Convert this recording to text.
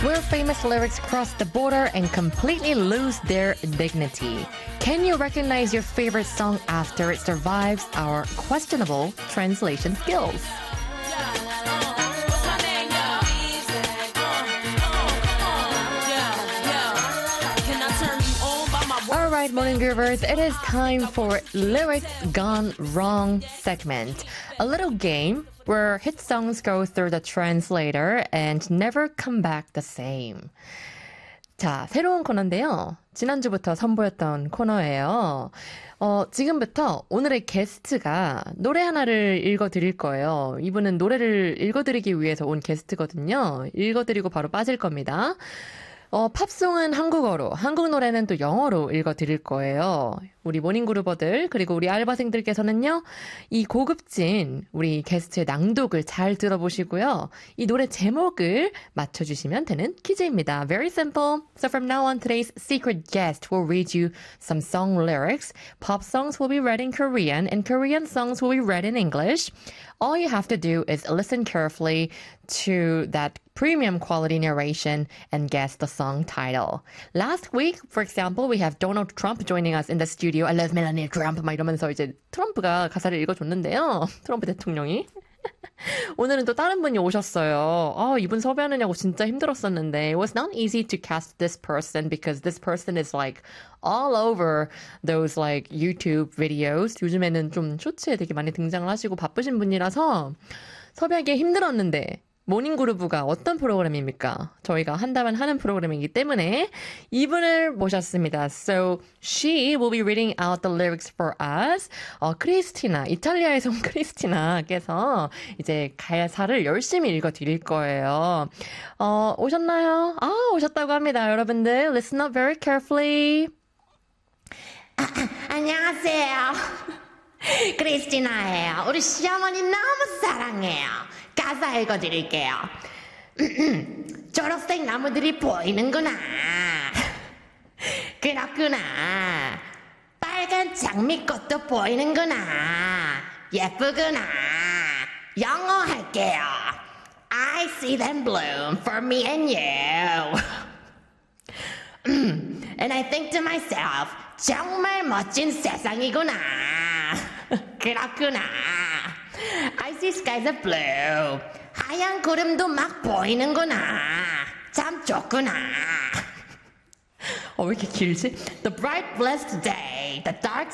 where famous lyrics cross the border and completely lose their dignity. Can you recognize your favorite song after it survives our questionable translation skills? Alright, morning groovers, it is time for Lyrics Gone Wrong segment. A little game where hit songs go through the translator and never come back the same. 자, 새로운 코너인데요. 지난주부터 선보였던 코너예요. 지금부터 오늘의 게스트가 노래 하나를 읽어드릴 거예요. 이분은 노래를 읽어드리기 위해서 온 게스트거든요. 읽어드리고 바로 빠질 겁니다. 팝송은 한국어로, 한국 노래는 또 영어로 읽어드릴 거예요. 우리 모닝그루버들 그리고 우리 알바생들께서는요. 이 고급진 우리 게스트의 낭독을 잘 들어보시고요. 이 노래 제목을 맞춰주시면 되는 퀴즈입니다. Very simple. So from now on, today's secret guest will read you some song lyrics. Pop songs will be read in Korean and Korean songs will be read in English. All you have to do is listen carefully to that premium quality narration and guess the song title. Last week, for example, we have Donald Trump joining us in the studio. I love Melania Trump 막 이러면서 이제 트럼프가 가사를 읽어줬는데요. 트럼프 대통령이. 오늘은 또 다른 분이 오셨어요. 이분 섭외하느냐고 진짜 힘들었었는데 It was not easy to cast this person because this person is like all over those like YouTube videos. 요즘에는 좀 쇼츠에 되게 많이 등장을 하시고 바쁘신 분이라서 섭외하기 힘들었는데 모닝그루브가 어떤 프로그램입니까? 저희가 한다면 하는 프로그램이기 때문에 이분을 모셨습니다. So she will be reading out the lyrics for us. 크리스티나, 이탈리아에서 온 크리스티나께서 이제 가사를 열심히 읽어드릴 거예요. 오셨나요? 오셨다고 합니다. 여러분들, listen up very carefully. 안녕하세요. 크리스티나예요. 우리 시어머니 너무 사랑해요. 가사 읽어드릴게요. 초록색 나무들이 보이는구나. 그렇구나. 빨간 장미꽃도 보이는구나. 예쁘구나. 영어 할게요. I see them bloom for me and you. And I think to myself, 정말 멋진 세상이구나. 그렇구나. I see skies of blue. 하얀 구름도 막 보이는구나. 참 좋구나. 왜 이렇게 길지? The bright blessed day, the dark